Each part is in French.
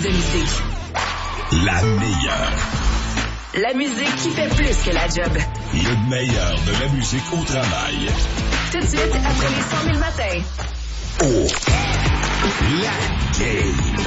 de musique. La meilleure. La musique qui fait plus que la job. Le meilleur de la musique au travail. Tout de suite, après les 100 000 matins. Oh! La game.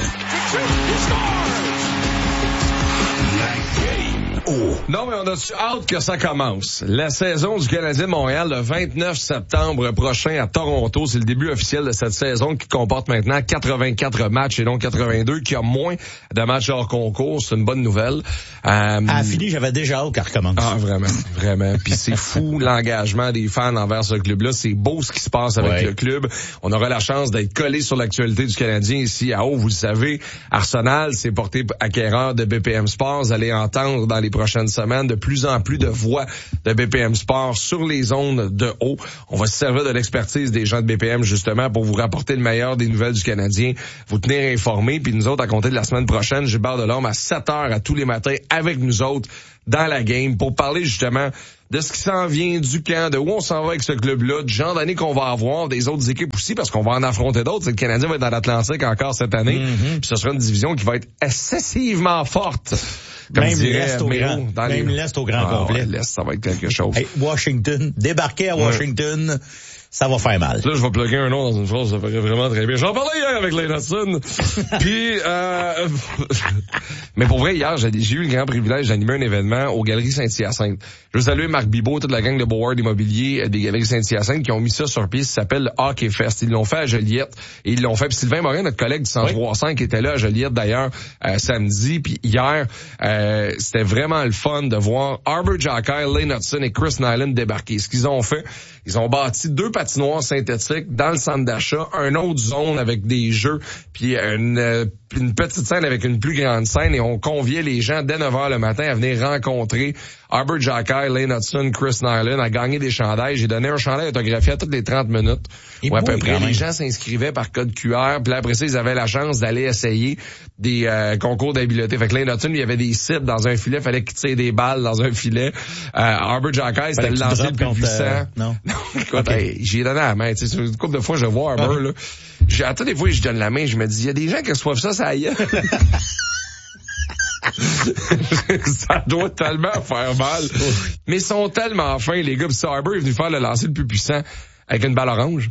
La game. Oh! Non, mais on a hâte que ça commence. La saison du Canadien de Montréal, le 29 septembre prochain à Toronto, c'est le début officiel de cette saison qui comporte maintenant 84 matchs et non 82, qui a moins de matchs hors concours. C'est une bonne nouvelle. Fini, j'avais déjà hâte qu'elle recommence. Ah, vraiment, vraiment. Puis c'est fou l'engagement des fans envers ce club-là. C'est beau ce qui se passe avec le club. On aura la chance d'être collé sur l'actualité du Canadien ici à Haut. Vous le savez, Arsenal s'est porté acquéreur de BPM Sports. Vous allez entendre dans les prochaines semaines de plus en plus de voix de BPM Sports sur les ondes de Haut. On va se servir de l'expertise des gens de BPM justement pour vous rapporter le meilleur des nouvelles du Canadien, vous tenir informés. Puis nous autres, à compter de la semaine prochaine, Gilbert Delorme à 7h à tous les matins avec nous autres dans la game pour parler justement de ce qui s'en vient du camp, de où on s'en va avec ce club-là, du genre d'année qu'on va avoir, des autres équipes aussi, parce qu'on va en affronter d'autres. Le Canadien va être dans l'Atlantique encore cette année. Puis ce sera une division qui va être excessivement forte. Comme même dirait l'Est au grand complet. Ouais, l'Est, ça va être quelque chose. Hey, Washington, débarquer à Washington, ça va faire mal. Là, je vais plugger un nom dans une phrase, ça ferait vraiment très bien. J'en parlais hier avec Lane Hudson. Puis, mais pour vrai, hier, j'ai eu le grand privilège d'animer un événement aux Galeries Saint-Hyacinthe. Je veux saluer Marc Bibot, toute la gang de Beauward Immobilier des Galeries Saint-Hyacinthe qui ont mis ça sur pied. Ça s'appelle le Hockey Fest. Ils l'ont fait à Joliette. Et ils l'ont fait. Puis Sylvain Morin, notre collègue du 103.5, qui était là à Joliette d'ailleurs samedi. Puis hier, c'était vraiment le fun de voir Arbor Xhekaj, Lane Hudson et Chris Nyland débarquer. Ce qu'ils ont fait, ils ont bâti 2 patinoires synthétiques dans le centre d'achat, un autre zone avec des jeux, puis une petite scène avec une plus grande scène, et on conviait les gens dès 9h le matin à venir rencontrer Arbor Xhekaj, Lane Hudson, Chris Nyland, à gagner des chandails. J'ai donné un chandail autographié à toutes les 30 minutes. Ou à peu près. Les gens s'inscrivaient par code QR, puis là, après ça, ils avaient la chance d'aller essayer des concours d'habileté. Fait que Lane Hudson, il y avait des cibles dans un filet, fallait qu'il tire des balles dans un filet. Arbor Xhekaj, c'était le lancer le plus puissant. Non, écoute, j'ai donné la main. Tu sais, une couple de fois, je vois Arbor, là. À toutes les fois, je donne la main, je me dis, il y a des gens qui reçoivent ça y est. Ça doit tellement faire mal. Mais ils sont tellement fins, les gars. Puis Arbor est venu faire le lancer le plus puissant avec une balle orange.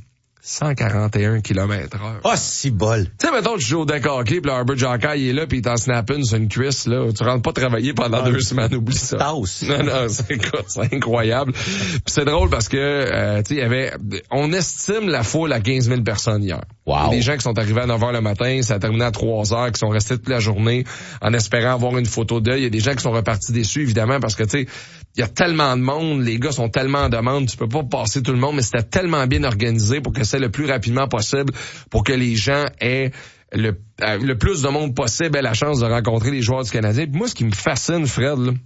141 km/h. Oh, si bol. Tu sais, mettons, tu joues au deck hockey, pis Arbor Xhekaj, il est là, pis il t'en snap une sur une cuisse, là. Tu rentres pas travailler pendant 2 semaines, oublie ça. Non, c'est incroyable. Puis c'est drôle parce que, tu sais, on estime la foule à 15 000 personnes hier. Wow. Il y a des gens qui sont arrivés à 9h le matin, ça a terminé à 3h, qui sont restés toute la journée en espérant avoir une photo d'eux. Il y a des gens qui sont repartis déçus, évidemment, parce que, tu sais, il y a tellement de monde, les gars sont tellement en demande, tu peux pas passer tout le monde, mais c'était tellement bien organisé pour que c'est le plus rapidement possible, pour que les gens aient le plus de monde possible ait la chance de rencontrer les joueurs du Canadien. Puis moi, ce qui me fascine, Fred, là,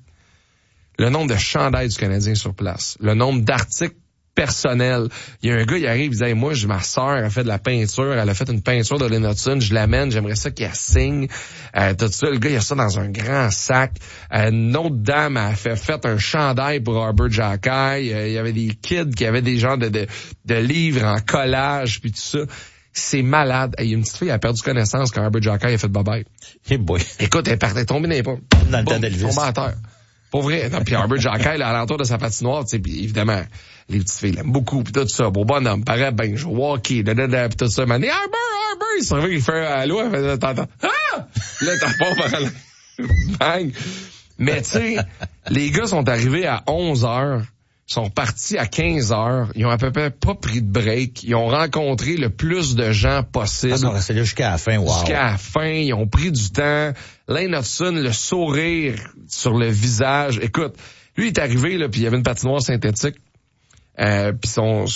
le nombre de chandails du Canadien sur place, le nombre d'articles personnels. Il y a un gars, il arrive, il dit, hey, moi, ma sœur a fait de la peinture, elle a fait une peinture de Lane Hudson, je l'amène, j'aimerais ça qu'elle signe. Tout ça, le gars, il a ça dans un grand sac. Une autre dame a fait un chandail pour Arbor Xhekaj. Il y avait des kids qui avaient des genres de livres en collage, puis tout ça. C'est malade. Il y a une petite fille, elle a perdu connaissance quand Arbor Xhekaj a fait bye-bye. Hey boy. Écoute, elle est tombée dans les pommes. Dans le temps d'Elvis. Tombée à terre. Pour vrai. Puis Arbor Xhekaj, là, à l'entour de sa patinoire, tu sais, puis évidemment, les petites filles l'aiment beaucoup, puis tout ça. Beau bonhomme, paraît ben, je joue au hockey, puis tout ça. Mais Arbor, il se réveille, il fait allô, elle fait, t'entends. Ah! Là, t'as pas par là. Bang! Mais tu sais, les gars sont arrivés à 11h, sont repartis à 15h, ils ont à peu près pas pris de break, ils ont rencontré le plus de gens possible. Ils sont restés là jusqu'à la fin, wow. Jusqu'à la fin, ils ont pris du temps. Lane Hudson, le sourire sur le visage. Écoute, lui, il est arrivé, là, puis il y avait une patinoire synthétique. Puis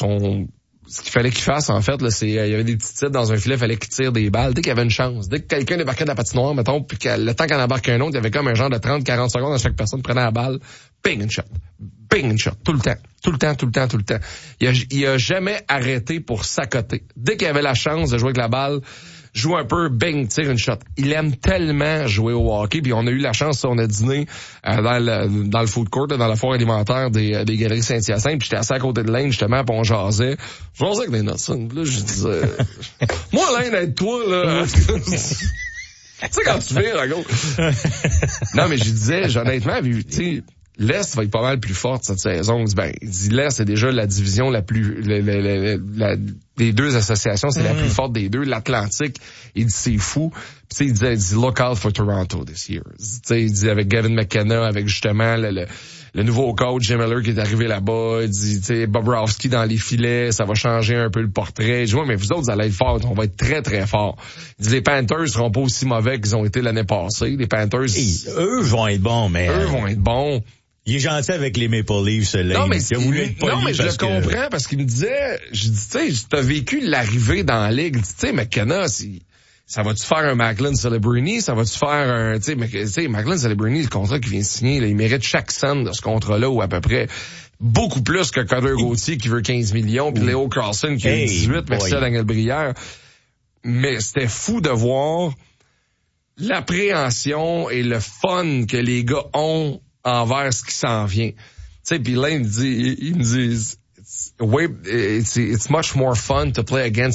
ce qu'il fallait qu'il fasse, en fait, là, c'est, il y avait des petits titres dans un filet, il fallait qu'il tire des balles. Dès qu'il y avait une chance, dès que quelqu'un débarquait de la patinoire, mettons, puis que le temps qu'en embarque un autre, il y avait comme un genre de 30-40 secondes à chaque personne prenait la balle. Bing, une shot. Bing, une shot. Tout le temps. Tout le temps. Il a jamais arrêté pour s'accoter. Dès qu'il avait la chance de jouer avec la balle, joue un peu, bing, tire une shot. Il aime tellement jouer au hockey, puis on a eu la chance, on a dîné dans le food court, dans la foire alimentaire des Galeries Saint-Hyacinthe, puis j'étais assis à côté de Lane, justement, puis on jasait. Je jasais avec Lane Hudson, là, je disais, moi, Lane, aide-toi, là. sais, quand tu vires, à gauche. Non, mais je disais, honnêtement, tu sais, l'Est va être pas mal plus forte cette saison. Il dit l'Est, c'est déjà la division la plus, des deux associations, c'est la plus forte des deux. L'Atlantique, il dit c'est fou. Puis il dit look out for Toronto this year. Il dit avec Gavin McKenna, avec justement le nouveau coach Jim Miller qui est arrivé là-bas. Il dit, tu sais, Bobrovsky dans les filets, ça va changer un peu le portrait. Je dis, ouais, mais vous autres, vous allez être forts. On va être très, très forts. Il dit, les Panthers seront pas aussi mauvais qu'ils ont été l'année passée. Les Panthers... Eux vont être bons, mais... Eux vont être bons. Il est gentil avec les Maple Leafs, là. Non, mais je le comprends parce qu'il me disait, je dis, tu sais, t'as vécu l'arrivée dans la ligue. Tu sais, McKenna, ça va-tu faire un Macklin Celebrini? Ça va-tu faire un, tu sais, Macklin Celebrini, le contrat qu'il vient de signer, là, il mérite chaque cent de ce contrat-là ou à peu près beaucoup plus que Cutter Gauthier qui veut 15 millions puis Léo Carlson qui veut 18, merci à Daniel Brière. Mais c'était fou de voir l'appréhension et le fun que les gars ont envers ce qui s'en vient. Tu sais, puis là, il me dit, it's much more fun to play against